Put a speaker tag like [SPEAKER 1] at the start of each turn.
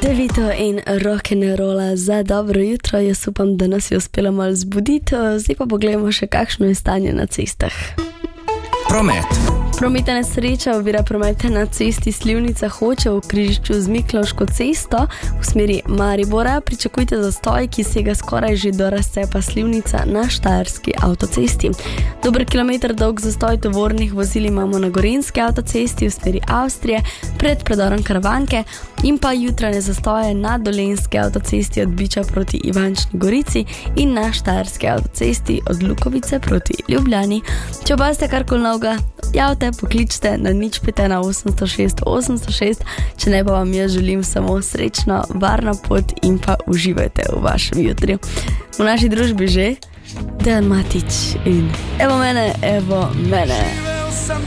[SPEAKER 1] Devito in rock'n'rolla za dobro jutro. Jaz upam, da nas je uspelo malo zbuditi. Zdaj pa pogledamo še, kakšno je stanje na cestah.
[SPEAKER 2] Promet.
[SPEAKER 1] Prometna nesreča ovira promet na cesti Slivnica-Hoče v križišču z Miklavško cesto v smeri Maribora. Pričakujte zastoj, ki sega skoraj že do razcepa Slivnica na Štajerski avtocesti. Dober kilometer dolg zastoj tovornih vozil imamo na Gorenjski avtocesti v smeri Avstrije pred predorom Karavanke in pa jutranje zastoje na Dolenjski avtocesti od Biča proti Ivančni Gorici in na Štajerski avtocesti od Lukovice proti Ljubljani. Če opazite karkoli novega, javite, pokličite na 051 806 806, če ne pa vam jaz želim samo srečno, varno pot in pa uživajte v vašem jutri. V naši družbi že Dejan Matić in evo mene.